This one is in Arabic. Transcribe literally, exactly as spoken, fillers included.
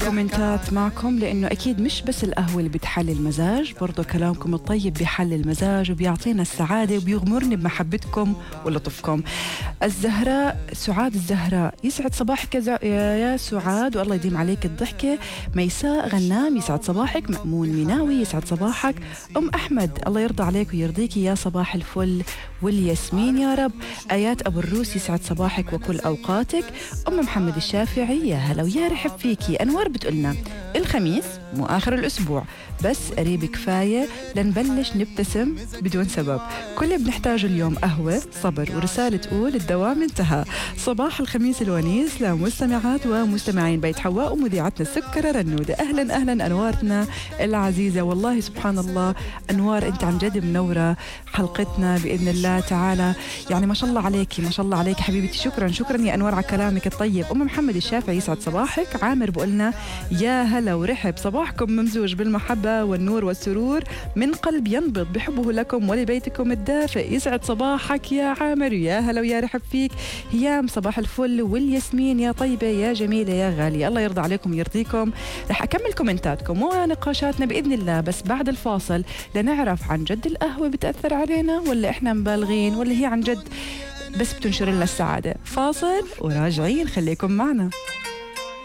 الكومنتات معكم، لأنه أكيد مش بس القهوة اللي بتحلي المزاج، برضو كلامكم الطيب بيحلي المزاج وبيعطينا السعادة وبيغمرني بمحبتكم ولطفكم. الزهراء سعاد الزهراء، يسعد صباحك يا سعاد والله يديم عليك الضحكة. ميساء غنام، يسعد صباحك. مأمون ميناوي، يسعد صباحك. أم أحمد، الله يرضى عليك ويرضيكي، يا صباح الفل والياسمين يا رب. آيات أبو الروس، يسعد صباحك وكل أوقاتك. أم محمد الشافعي، يا هلا ويا رحب فيكي. أنوار بتقولنا الخميس مو آخر الأسبوع، بس قريب كفاية لنبلش نبتسم بدون سبب. كل اللي بنحتاجه اليوم قهوة، صبر، ورسالة تقول الدوام انتهى. صباح الخميس الونيس لمستمعات ومستمعين بيت حواء ومذيعتنا السكرة رنودة. أهلا أهلا أنوارتنا العزيزة، والله سبحان الله أنوار أنت عن جد منورة حلقتنا بإذن الله تعالى. يعني ما شاء الله عليكي، ما شاء الله عليك حبيبتي. شكرا شكرا يا أنوار على كلامك الطيب. أم محمد الشافعي، يسعد صباحك. عامر بقولنا يا هلا ورحب، صباحكم ممزوج بالمحبة والنور والسرور من قلب ينبض بحبه لكم ولبيتكم الدافئ. يسعد صباحك يا عامر، يا هلا ويا رحب فيك. هيام، صباح الفل والياسمين يا طيبة يا جميلة يا غالية، الله يرضى عليكم ويرضيكم. رح أكمل كومنتاتكم ونقاشاتنا بإذن الله، بس بعد الفاصل لنعرف عن جد القهوة بتأثر علينا ولا إحنا مبالغين، ولا هي عن جد بس بتنشر لنا السعادة. فاصل وراجعين، خليكم معنا.